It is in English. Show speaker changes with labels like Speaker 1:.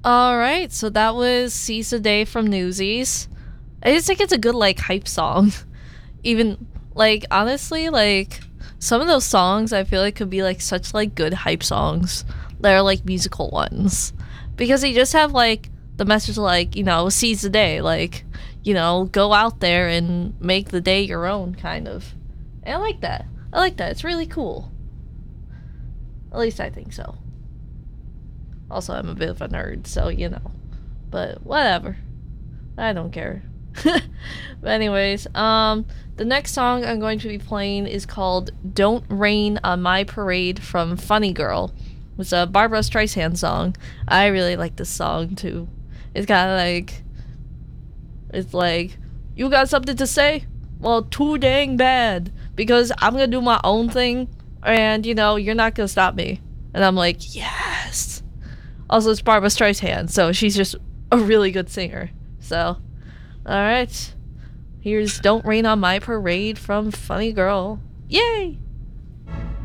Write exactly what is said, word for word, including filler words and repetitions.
Speaker 1: All right, so that was "Seize the Day" from Newsies. I just think it's a good like hype song. Even like honestly, like some of those songs I feel like could be like such like good hype songs. They're like musical ones because they just have like the message like you know seize the day, like you know go out there and make the day your own kind of. And I like that. I like that. It's really cool. At least I think so. Also, I'm a bit of a nerd, so you know. But whatever. I don't care. But anyways, um, the next song I'm going to be playing is called "Don't Rain on My Parade" from Funny Girl. It's a Barbara Streisand song. I really like this song too. It's kind of like, it's like, you got something to say? Well, too dang bad. Because I'm gonna do my own thing, and you know, you're not gonna stop me. And I'm like, yes. Also, it's Barbara Streisand, so she's just a really good singer. So, alright. Here's "Don't Rain on My Parade" from Funny Girl. Yay!